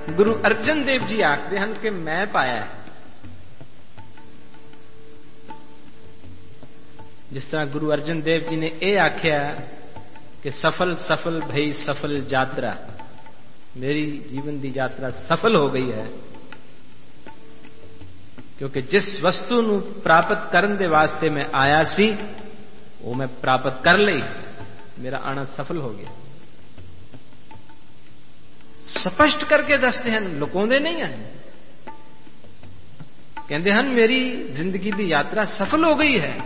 गुरु अर्जन देव जी आखते हैं कि मैं पाया है। जिस तरह गुरु अर्जन देव जी ने यह आख्या कि सफल सफल भई सफल यात्रा, मेरी जीवन की यात्रा सफल हो गई है, क्योंकि जिस वस्तु ਨੂੰ प्राप्त करने के वास्ते मैं आया सी वो मैं प्राप्त कर ली, मेरा आना सफल हो गया। स्पष्ट करके दसते हैं, लुकाउंदे नहीं हैं। कहते हैं मेरी जिंदगी की यात्रा सफल हो गई है।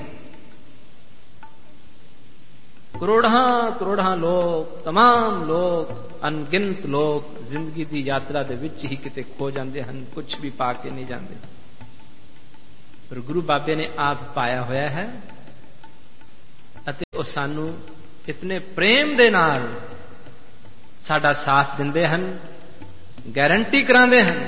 करोड़ां लोग, तमाम लोग, अनगिनत लोग जिंदगी की यात्रा दे विच ही किते खो जाते हैं, कुछ भी पा के नहीं जाते। पर गुरु बाबे ने आप पाया होया है अते वो सानू इतने प्रेम दे नाल साडा साथ दिंदे हन, गारंटी करांदे हन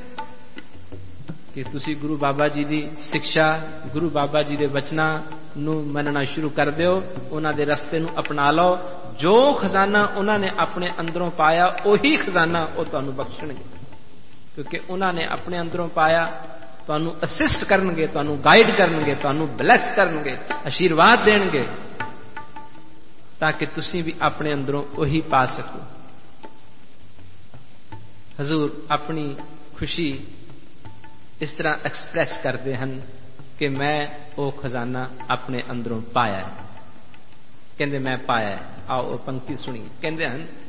कि तुसी गुरु बाबा जी की शिक्षा, गुरु बाबा जी के वचनां नूं मनना शुरू कर दिओ, उन्हां दे रस्ते नूं अपना लो। जो खजाना उन्होंने अपने अंदरों पाया उही खजाना वो तुहानू बख्शणगे, क्योंकि उन्होंने अपने अंदरों पाया, तुहानू असिस्ट करनगे, तुहानू गाइड करनगे, तुहानू ब्लैस करनगे, आशीर्वाद देणगे, ताकि तुसी भी अपने अंदरों उही पा सको। हजूर अपनी खुशी इस तरह एक्सप्रैस करते हैं कि मैं वो खजाना अपने अंदरों पाया है। कहते मैं पाया है। आओ पंक्ति सुनिए। कहते हैं